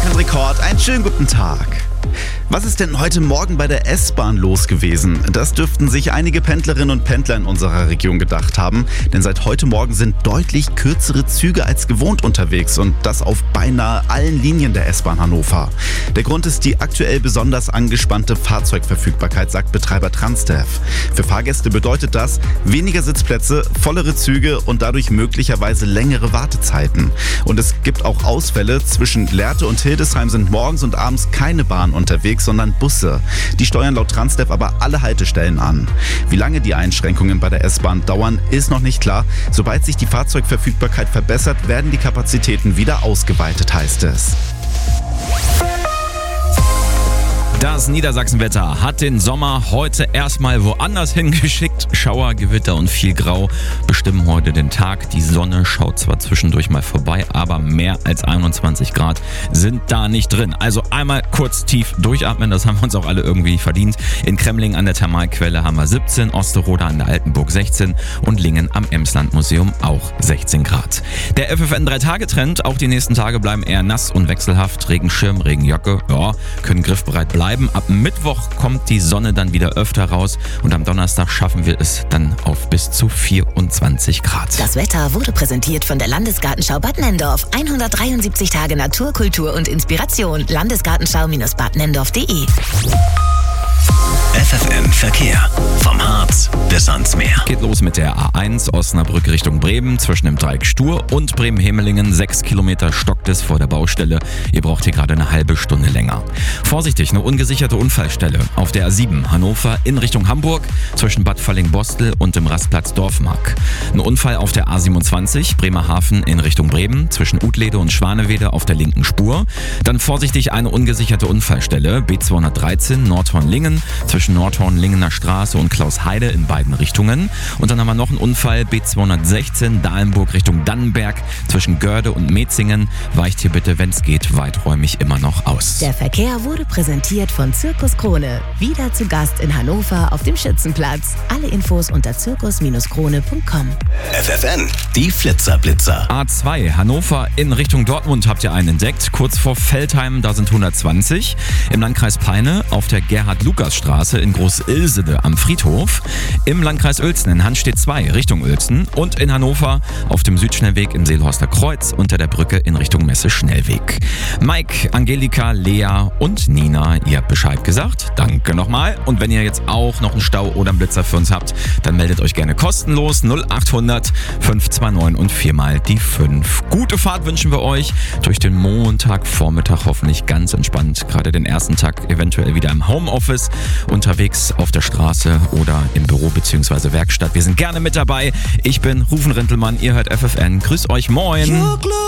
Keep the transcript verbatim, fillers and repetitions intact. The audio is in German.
Rekord, einen schönen guten Tag. Was ist denn heute Morgen bei der S-Bahn los gewesen? Das dürften sich einige Pendlerinnen und Pendler in unserer Region gedacht haben, denn seit heute Morgen sind deutlich kürzere Züge als gewohnt unterwegs und das auf beinahe allen Linien der S-Bahn Hannover. Der Grund ist die aktuell besonders angespannte Fahrzeugverfügbarkeit, sagt Betreiber Transdev. Für Fahrgäste bedeutet das weniger Sitzplätze, vollere Züge und dadurch möglicherweise längere Wartezeiten. Und es gibt auch Ausfälle. Zwischen Lehrte und Hildesheim sind morgens und abends keine Bahnen unterwegs, sondern Busse. Die steuern laut Transdev aber alle Haltestellen an. Wie lange die Einschränkungen bei der S-Bahn dauern, ist noch nicht klar. Sobald sich die Fahrzeugverfügbarkeit verbessert, werden die Kapazitäten wieder ausgeweitet, heißt es. Das Niedersachsenwetter hat den Sommer heute erstmal woanders hingeschickt. Schauer, Gewitter und viel Grau bestimmen heute den Tag. Die Sonne schaut zwar zwischendurch mal vorbei, aber mehr als einundzwanzig Grad sind da nicht drin. Also einmal kurz tief durchatmen, das haben wir uns auch alle irgendwie verdient. In Kremling an der Thermalquelle haben wir siebzehn, Osterode an der Altenburg sechzehn und Lingen am Emslandmuseum auch sechzehn Grad. Der F F N drei Tage Trend, auch die nächsten Tage bleiben eher nass und wechselhaft. Regenschirm, Regenjacke, ja, können griffbereit bleiben. Ab Mittwoch kommt die Sonne dann wieder öfter raus und am Donnerstag schaffen wir es dann auf bis zu vierundzwanzig Grad. Das Wetter wurde präsentiert von der Landesgartenschau Bad Nenndorf. hundertdreiundsiebzig Tage Natur, Kultur und Inspiration. Landesgartenschau-bad nenndorf punkt de. F F N Verkehr. Vom Harz bis ans Meer. Geht los mit der A eins Osnabrück Richtung Bremen zwischen dem Dreieck Stur und Bremen-Hemelingen. Sechs Kilometer stockt es vor der Baustelle. Ihr braucht hier gerade eine halbe Stunde länger. Vorsichtig, eine ungesicherte Unfallstelle auf der A sieben Hannover in Richtung Hamburg zwischen Bad Falling-Bostel und dem Rastplatz Dorfmark. Ein Unfall auf der A siebenundzwanzig Bremerhaven in Richtung Bremen zwischen Utlede und Schwanewede auf der linken Spur. Dann vorsichtig eine ungesicherte Unfallstelle B zweihundertdreizehn Nordhorn-Lingen zwischen Nordhorn-Lingener Straße und Klausheide in beiden Richtungen. Und dann haben wir noch einen Unfall B zweihundertsechzehn Dahlenburg Richtung Dannenberg zwischen Görde und Metzingen. Weicht hier bitte, wenn es geht, weiträumig immer noch aus. Der Verkehr wurde präsentiert von Zirkus Krone. Wieder zu Gast in Hannover auf dem Schützenplatz. Alle Infos unter zirkus krone punkt com. F F N, die Flitzerblitzer. A zwei Hannover in Richtung Dortmund habt ihr einen entdeckt. Kurz vor Veltheim, da sind hundertzwanzig. Im Landkreis Peine auf der Gerhard-Lukas-Straße in Groß-Ilsede am Friedhof. Im Landkreis Uelzen in Hanstedt zwei Richtung Uelzen. Und in Hannover auf dem Südschnellweg im Seelhorster Kreuz unter der Brücke in Richtung Messe-Schnellweg. Mike, Angelika, Lea und Nina, ihr habt Bescheid gesagt. Danke nochmal. Und wenn ihr jetzt auch noch einen Stau oder einen Blitzer für uns habt, dann meldet euch gerne kostenlos null achthundert fünf zwei neun und viermal die fünf. Gute Fahrt wünschen wir euch durch den Montagvormittag, hoffentlich ganz entspannt. Gerade den ersten Tag eventuell wieder im Homeoffice, unterwegs auf der Straße oder im Büro bzw. Werkstatt. Wir sind gerne mit dabei. Ich bin Rufen Rintelmann, ihr hört F F N. Grüß euch, moin!